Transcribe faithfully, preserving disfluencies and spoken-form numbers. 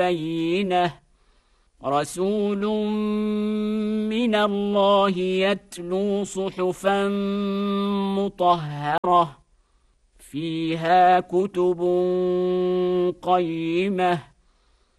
بينة رسول من الله يتلو صحفا مطهرة فيها كتب قيمة